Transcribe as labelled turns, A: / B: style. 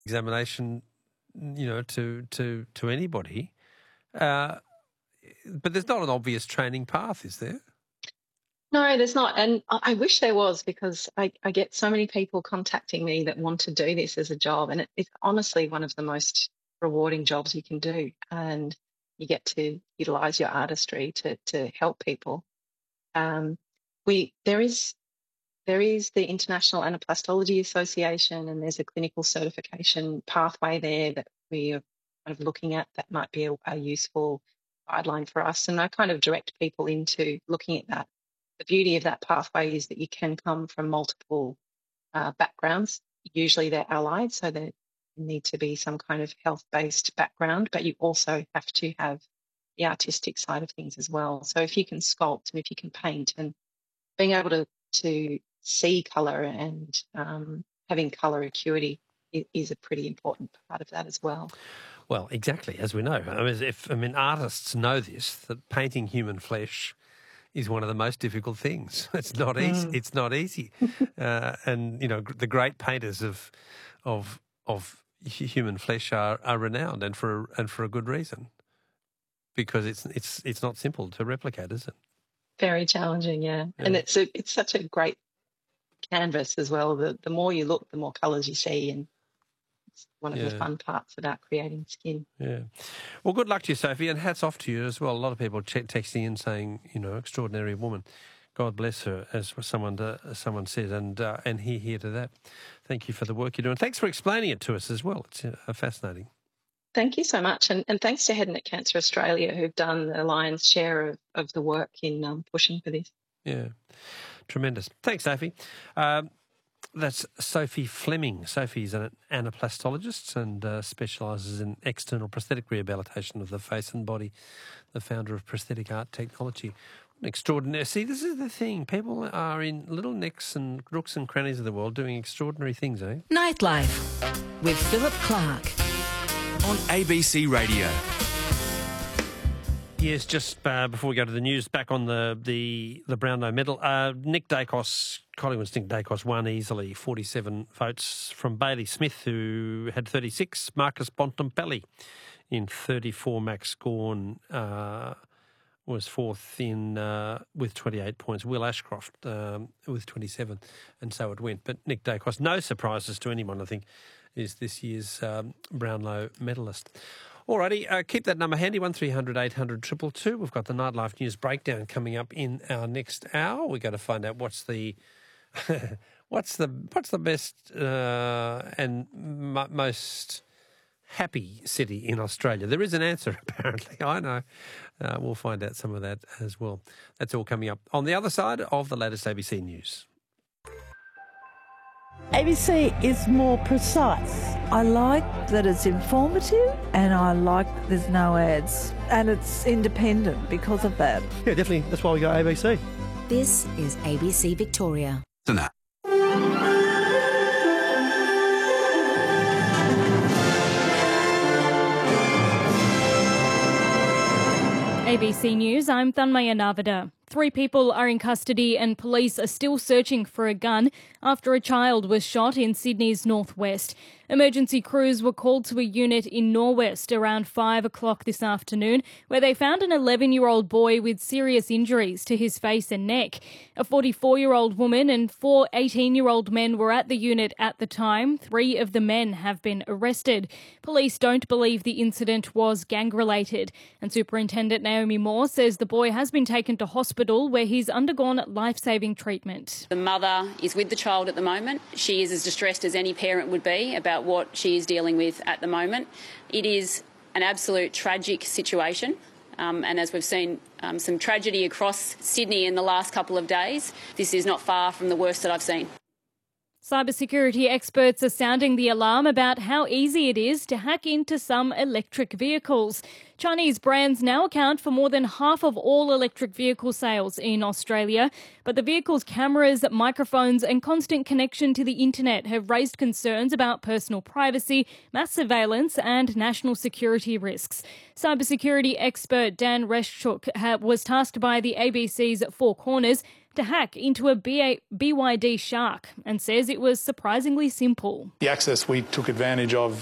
A: examination, to anybody. But there's not an obvious training path, is there?
B: No, there's not. And I wish there was, because I get so many people contacting me that want to do this as a job. And it's honestly one of the most rewarding jobs you can do. And you get to utilize your artistry to help people. There is the International Anaplastology Association, and there's a clinical certification pathway there that we are kind of looking at that might be a useful guideline for us. And I kind of direct people into looking at that. The beauty of that pathway is that you can come from multiple backgrounds. Usually they're allied, so there need to be some kind of health-based background, but you also have to have the artistic side of things as well. So if you can sculpt and if you can paint, and being able to see colour and having colour acuity is a pretty important part of that as well.
A: Well, exactly, as we know. Artists know this, that painting human flesh is one of the most difficult things. It's not easy. It's not easy. And the great painters of human flesh are renowned, and for a good reason, because it's not simple to replicate, is it?
B: Very challenging, yeah. And it's such a great canvas as well. The more you look, the more colours you see, and it's one of the fun parts about creating skin. Yeah.
A: Well, good luck to you, Sophie, and hats off to you as well. A lot of people texting in saying, extraordinary woman. God bless her, as someone said, and here to that. Thank you for the work you're doing. Thanks for explaining it to us as well. It's fascinating.
B: Thank you so much. And thanks to Head and Neck Cancer Australia, who've done the lion's share of the work in pushing for this.
A: Yeah, tremendous. Thanks, Sophie. That's Sophie Fleming. Sophie's an anaplastologist and specialises in external prosthetic rehabilitation of the face and body, the founder of Prosthetic Art Technology. Extraordinary. See, this is the thing. People are in little nicks and nooks and crannies of the world doing extraordinary things, eh?
C: Nightlife with Philip Clark on ABC Radio.
A: Yes, just before we go to the news, back on the Brownlow medal, Nick Dacos, Collingwood's Nick Dacos won easily, 47 votes from Bailey Smith, who had 36, Marcus Bontempelli in 34, Max Gawn was fourth with 28 points, Will Ashcroft with 27, and so it went. But Nick Dacos, no surprises to anyone, I think, is this year's Brownlow medalist. Alrighty, keep that number handy, 1300 800 222. We've got the Nightlife News Breakdown coming up in our next hour. We've got to find out what's the what's the best and most happy city in Australia. There is an answer, apparently. I know. We'll find out some of that as well. That's all coming up on the other side of the latest ABC News.
D: ABC is more precise. I like that it's informative, and I like there's no ads, and it's independent because of that.
E: Yeah, definitely. That's why we go ABC.
C: This is ABC Victoria.
F: ABC News, I'm Thanmaya Navada. 3 people are in custody and police are still searching for a gun after a child was shot in Sydney's northwest. Emergency crews were called to a unit in Norwest around 5 o'clock this afternoon, where they found an 11-year-old boy with serious injuries to his face and neck. A 44-year-old woman and 4 18-year-old men were at the unit at the time. 3 of the men have been arrested. Police don't believe the incident was gang-related, and Superintendent Naomi Moore says the boy has been taken to hospital where he's undergone life-saving treatment.
G: The mother is with the child at the moment. She is as distressed as any parent would be about what she is dealing with at the moment. It is an absolute tragic situation. And as we've seen some tragedy across Sydney in the last couple of days, this is not far from the worst that I've seen.
F: Cybersecurity experts are sounding the alarm about how easy it is to hack into some electric vehicles. Chinese brands now account for more than half of all electric vehicle sales in Australia, but the vehicle's cameras, microphones and constant connection to the internet have raised concerns about personal privacy, mass surveillance and national security risks. Cybersecurity expert Dan Reschuk was tasked by the ABC's Four Corners to hack into a BYD Shark and says it was surprisingly simple.
H: The access we took advantage of